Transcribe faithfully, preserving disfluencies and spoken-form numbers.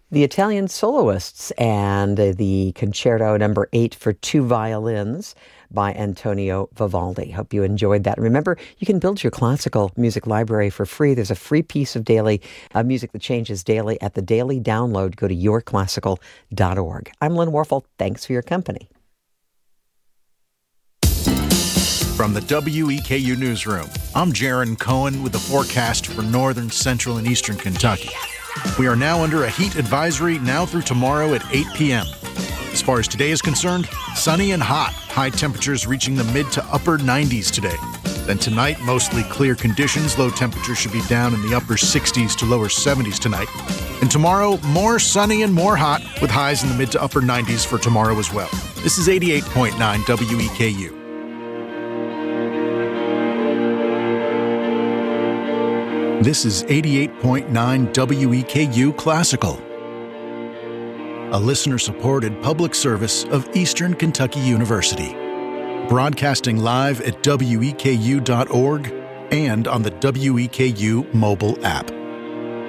The Italian Soloists and uh, the Concerto Number Eight for Two Violins by Antonio Vivaldi. Hope you enjoyed that. Remember, you can build your classical music library for free. There's a free piece of daily uh, music that changes daily at the daily download. Go to your classical dot org. I'm Lynn Warfel. Thanks for your company. From the W E K U Newsroom, I'm Jaron Cohen with the forecast for northern, central, and eastern Kentucky. We are now under a heat advisory now through tomorrow at eight p.m. As far as today is concerned, sunny and hot, high temperatures reaching the mid to upper nineties today. Then tonight, mostly clear conditions, low temperatures should be down in the upper sixties to lower seventies tonight. And tomorrow, more sunny and more hot, with highs in the mid to upper nineties for tomorrow as well. This is eighty-eight point nine W E K U. This is eighty-eight point nine W E K U Classical, a listener-supported public service of Eastern Kentucky University, broadcasting live at W E K U dot org and on the W E K U mobile app.